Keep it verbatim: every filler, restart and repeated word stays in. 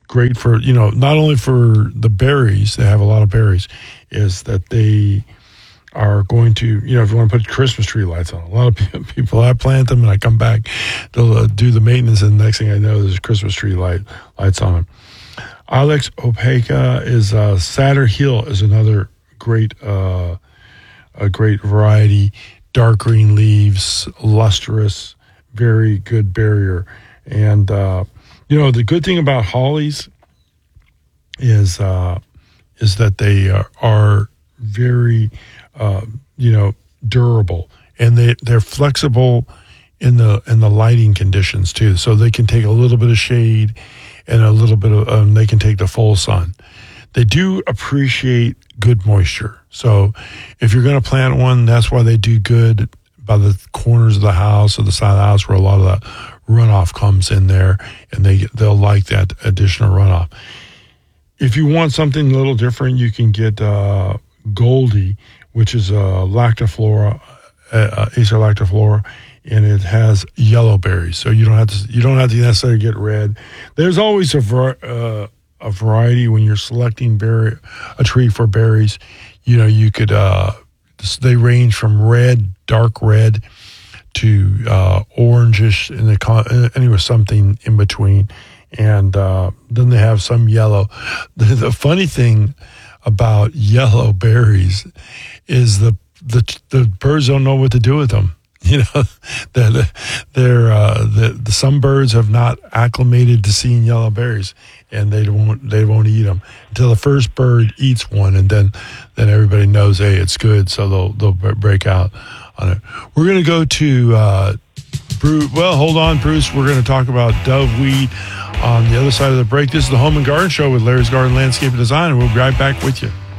great for, you know, not only for the berries, they have a lot of berries, is that they are going to, you know, if you want to put Christmas tree lights on. A lot of people, I plant them and I come back, they'll uh, do the maintenance, and the next thing I know, there's Christmas tree light lights on them. Ilex opaca is, uh, Satyr Hill is another great, uh, a great variety. Dark green leaves, lustrous, very good barrier. And, uh, you know, the good thing about hollies is, uh, is that they are, are very, uh, you know, durable, and they, they're flexible in the, in the lighting conditions too. So they can take a little bit of shade and a little bit of, um, they can take the full sun. They do appreciate good moisture. So if you're going to plant one, that's why they do good by the corners of the house or the side of the house where a lot of the runoff comes in there, and they, they'll like that additional runoff. If you want something a little different, you can get uh, Goldie, which is a lactiflora, uh, Acer lactiflora, and it has yellow berries. So you don't have to you don't have to necessarily get red. There's always a var- uh, a variety when you're selecting berry a tree for berries. You know, you could uh, they range from red, dark red, to uh, orangish, and the con- anyway something in between. And uh, then they have some yellow. The, the funny thing about yellow berries is the the the birds don't know what to do with them. You know, they're, they're uh, the, the some birds have not acclimated to seeing yellow berries, and they won't they won't eat them until the first bird eats one, and then then everybody knows, hey, it's good, so they'll they'll break out on it. We're gonna go to uh, Bruce. Well, hold on, Bruce. We're gonna talk about doveweed on the other side of the break. This is the Home and Garden Show with Larry's Garden Landscape and Design, and we'll be right back with you.